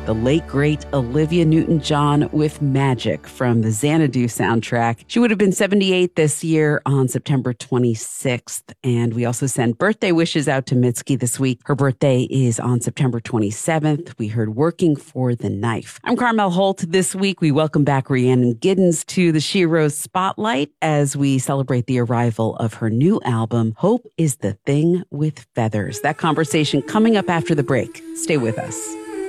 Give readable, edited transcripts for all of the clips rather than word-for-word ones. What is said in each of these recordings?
the late, great Olivia Newton-John with Magic from the Xanadu soundtrack. She would have been 78 this year on September 26th. And we also send birthday wishes out to Mitski this week. Her birthday is on September 27th. We heard Working for the Knife. I'm Carmel Holt. This week, we welcome back Rhiannon Giddens to the She Rose Spotlight as we celebrate the arrival of her new album, Hope is the Thing with Feathers. That conversation coming up after the break. Stay with us.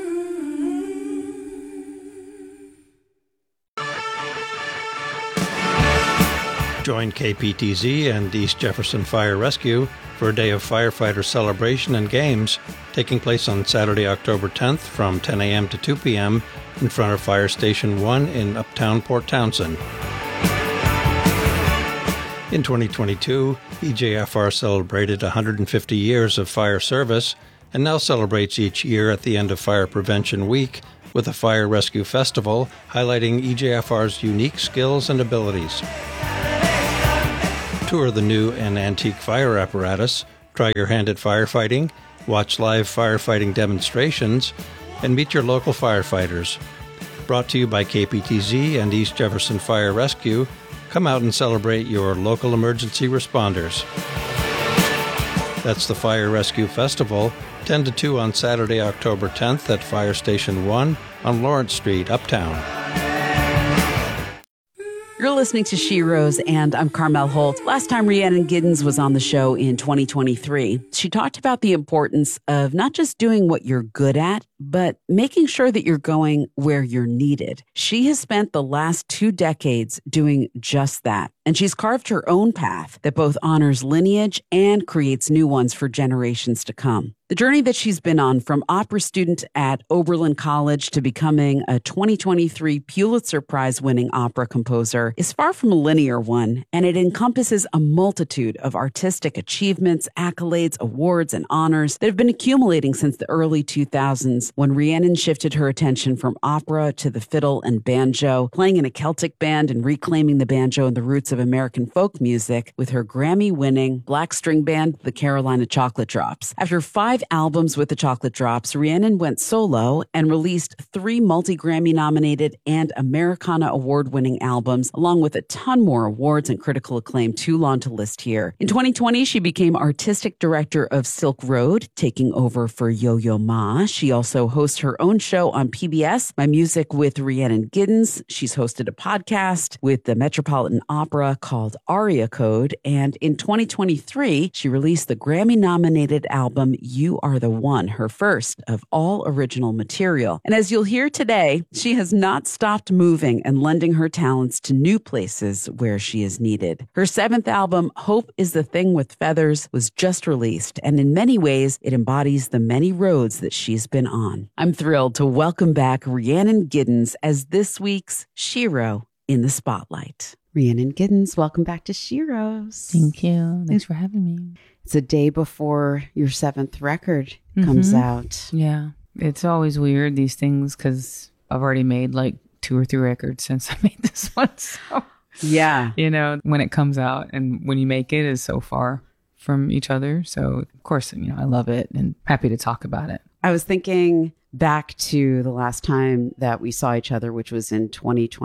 Join KPTZ and East Jefferson Fire Rescue for a day of firefighter celebration and games taking place on Saturday, October 10th from 10 a.m. to 2 p.m. in front of Fire Station 1 in Uptown Port Townsend. In 2022, EJFR celebrated 150 years of fire service and now celebrates each year at the end of Fire Prevention Week with a Fire Rescue Festival highlighting EJFR's unique skills and abilities. Tour the new and antique fire apparatus, try your hand at firefighting, watch live firefighting demonstrations, and meet your local firefighters. Brought to you by KPTZ and East Jefferson Fire Rescue, come out and celebrate your local emergency responders. That's the Fire Rescue Festival, 10 to 2 on Saturday, October 10th at Fire Station 1 on Lawrence Street, Uptown. You're listening to She Rose, and I'm Carmel Holt. Last time Rhiannon Giddens was on the show in 2023, she talked about the importance of not just doing what you're good at, but making sure that you're going where you're needed. She has spent the last 2 decades doing just that, and she's carved her own path that both honors lineage and creates new ones for generations to come. The journey that she's been on, from opera student at Oberlin College to becoming a 2023 Pulitzer Prize-winning opera composer, is far from a linear one, and it encompasses a multitude of artistic achievements, accolades, awards, and honors that have been accumulating since the early 2000s, when Rhiannon shifted her attention from opera to the fiddle and banjo, playing in a Celtic band and reclaiming the banjo and the roots of American folk music with her Grammy-winning black string band, the Carolina Chocolate Drops. After 5 albums with the Chocolate Drops, Rhiannon went solo and released 3 multi-Grammy nominated and Americana award-winning albums, along with a ton more awards and critical acclaim, too long to list here. In 2020, she became artistic director of Silk Road, taking over for Yo-Yo Ma. She also hosts her own show on PBS, My Music with Rhiannon Giddens. She's hosted a podcast with the Metropolitan Opera called Aria Code, and in 2023, she released the Grammy-nominated album You Are the One, her first of all original material. And as you'll hear today, she has not stopped moving and lending her talents to new places where she is needed. Her 7th album, Hope is the Thing with Feathers, was just released, and in many ways, it embodies the many roads that she's been on. I'm thrilled to welcome back Rhiannon Giddens as this week's Shero in the Spotlight. Rhiannon Giddens, welcome back to She Rose. Thank you. Thanks for having me. It's a day before your 7th record comes out. Yeah. It's always weird, these things, because I've already made like 2 or 3 records since I made this one. So, yeah. You know, when it comes out and when you make it is so far from each other. So, of course, you know, I love it and happy to talk about it. I was thinking back to the last time that we saw each other, which was in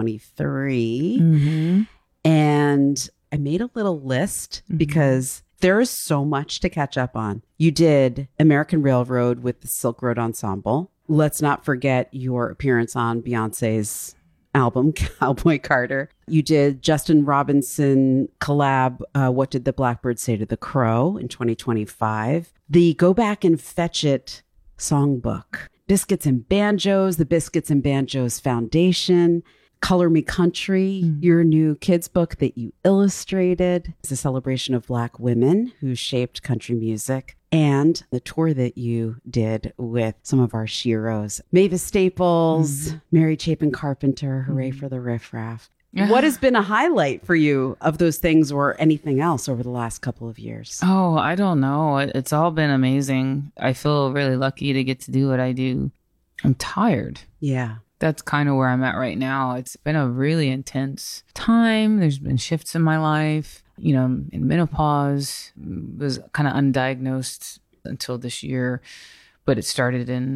2023. And I made a little list because there is so much to catch up on. You did American Railroad with the Silk Road Ensemble. Let's not forget your appearance on Beyonce's album, Cowboy Carter. You did Justin Robinson collab, What Did the Blackbird Say to the Crow in 2025. The Go Back and Fetch It songbook. Biscuits and Banjos, the Biscuits and Banjos Foundation. Color Me Country, your new kids book that you illustrated. It's a celebration of Black women who shaped country music. And the tour that you did with some of our sheroes. Mavis Staples, Mary Chapin Carpenter, Hooray for the Riff Raff. What has been a highlight for you of those things or anything else over the last couple of years? Oh, I don't know. It's all been amazing. I feel really lucky to get to do what I do. I'm tired. Yeah. That's kind of where I'm at right now. It's been a really intense time. There's been shifts in my life. You know, in menopause, was kind of undiagnosed until this year, but it started in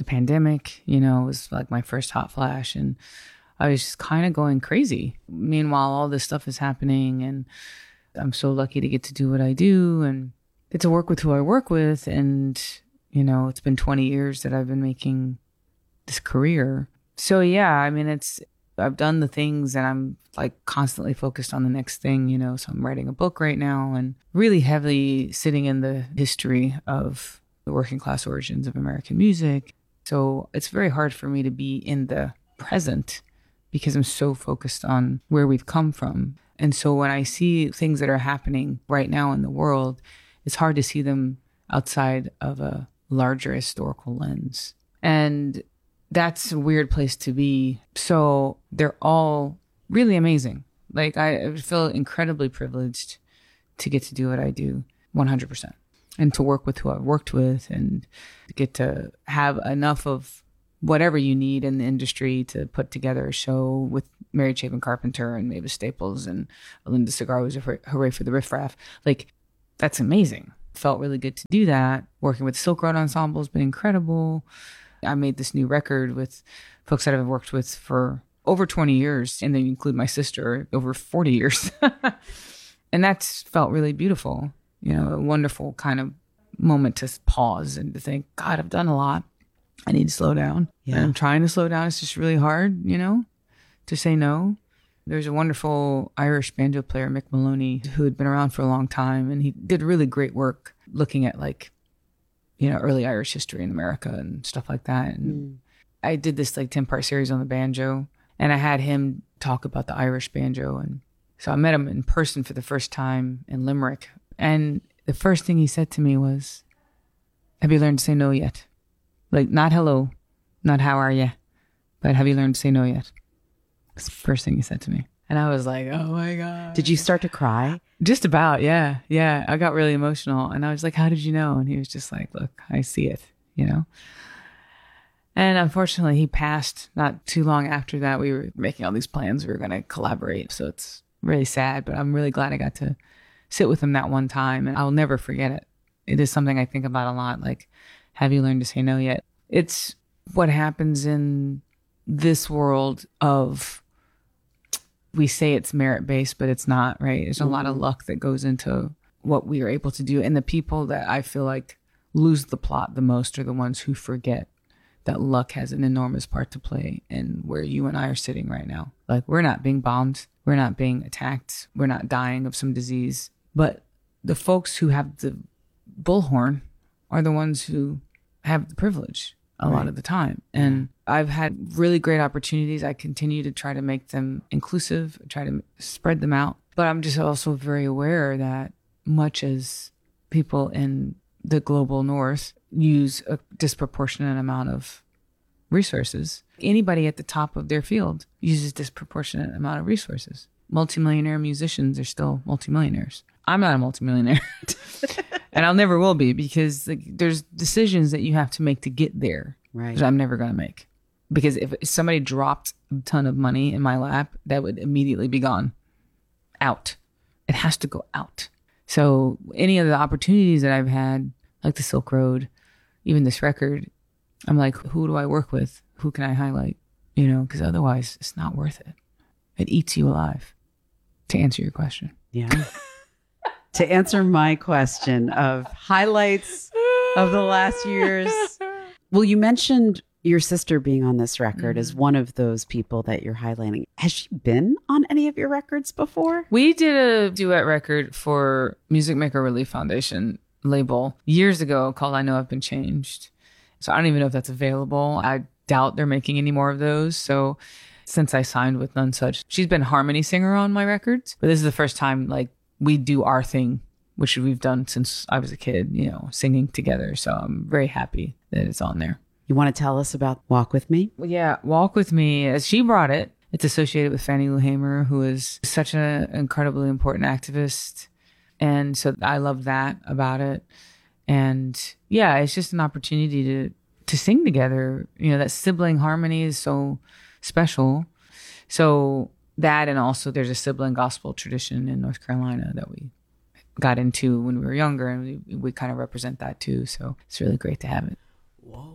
the pandemic, you know, was like my first hot flash, and I was just kind of going crazy. Meanwhile, all this stuff is happening, and I'm so lucky to get to do what I do and get to work with who I work with. And, you know, it's been 20 years that I've been making this career. So yeah, I mean, I've done the things and I'm like constantly focused on the next thing, you know. So I'm writing a book right now and really heavily sitting in the history of the working class origins of American music. So it's very hard for me to be in the present because I'm so focused on where we've come from. And so when I see things that are happening right now in the world, it's hard to see them outside of a larger historical lens. And that's a weird place to be. So they're all really amazing. Like, I feel incredibly privileged to get to do what I do 100%, and to work with who I've worked with, and to get to have enough of whatever you need in the industry to put together a show with Mary Chapin Carpenter and Mavis Staples and Linda Segar, who's a Hooray for the Riff Raff. Like, that's amazing. Felt really good to do that. Working with Silk Road Ensemble has been incredible. I made this new record with folks that I've worked with for over 20 years, and then include my sister, over 40 years. And that's felt really beautiful. You know, a wonderful kind of moment to pause and to think, God, I've done a lot. I need to slow down. Yeah. And I'm trying to slow down. It's just really hard, you know, to say no. There's a wonderful Irish banjo player, Mick Maloney, who had been around for a long time, and he did really great work looking at, like, you know, early Irish history in America and stuff like that. And I did this like 10-part series on the banjo, and I had him talk about the Irish banjo. And so I met him in person for the first time in Limerick. And the first thing he said to me was, have you learned to say no yet? Like, not hello, not how are you, but have you learned to say no yet? That's the first thing he said to me. And I was like, oh my God. Did you start to cry? Just about, yeah. Yeah, I got really emotional. And I was like, how did you know? And he was just like, look, I see it, you know? And unfortunately, he passed not too long after that. We were making all these plans. We were going to collaborate. So it's really sad, but I'm really glad I got to sit with him that one time. And I'll never forget it. It is something I think about a lot. Like, have you learned to say no yet? It's what happens in this world of, we say it's merit-based, but it's not, right? There's a lot of luck that goes into what we are able to do. And the people that I feel like lose the plot the most are the ones who forget that luck has an enormous part to play in where you and I are sitting right now. Like, we're not being bombed. We're not being attacked. We're not dying of some disease. But the folks who have the bullhorn are the ones who have the privilege a lot of the time. And I've had really great opportunities. I continue to try to make them inclusive, try to spread them out. But I'm just also very aware that much as people in the global north use a disproportionate amount of resources, anybody at the top of their field uses disproportionate amount of resources. Multimillionaire musicians are still multimillionaires. I'm not a multimillionaire. And I'll never will be, because like, there's decisions that you have to make to get there, right? That I'm never going to make. Because if somebody dropped a ton of money in my lap, that would immediately be gone. Out. It has to go out. So any of the opportunities that I've had, like the Silk Road, even this record, I'm like, who do I work with? Who can I highlight? You know, because otherwise it's not worth it. It eats you alive, to answer your question. Yeah. To answer my question of highlights of the last years. Well, you mentioned your sister being on this record as one of those people that you're highlighting. Has she been on any of your records before? We did a duet record for Music Maker Relief Foundation label years ago called I Know I've Been Changed. So I don't even know if that's available. I doubt they're making any more of those. So since I signed with None Such, she's been harmony singer on my records. But this is the first time, like, we do our thing, which we've done since I was a kid, you know, singing together. So I'm very happy that it's on there. You want to tell us about Walk With Me? Well, yeah, Walk With Me, as she brought it, it's associated with Fannie Lou Hamer, who is such an incredibly important activist. And so I love that about it. And yeah, it's just an opportunity to sing together. You know, that sibling harmony is so special. So that, and also there's a sibling gospel tradition in North Carolina that we got into when we were younger, and we kind of represent that too. So it's really great to have it. Whoa.